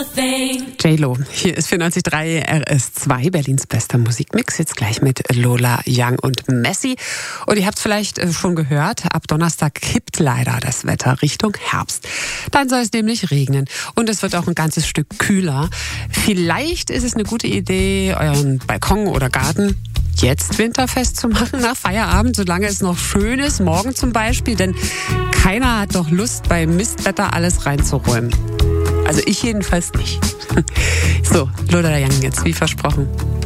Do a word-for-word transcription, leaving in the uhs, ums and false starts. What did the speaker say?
J-Lo, hier ist vierundneunzig Komma drei R S zwei, Berlins bester Musikmix. Jetzt gleich mit Lola Young und Messi. Und ihr habt es vielleicht schon gehört, ab Donnerstag kippt leider das Wetter Richtung Herbst. Dann soll es nämlich regnen. Und es wird auch ein ganzes Stück kühler. Vielleicht ist es eine gute Idee, euren Balkon oder Garten jetzt winterfest zu machen nach Feierabend, solange es noch schön ist, morgen zum Beispiel. Denn keiner hat doch Lust, bei Mistwetter alles reinzuräumen. Also ich jedenfalls nicht. So, Lola Young jetzt, wie versprochen.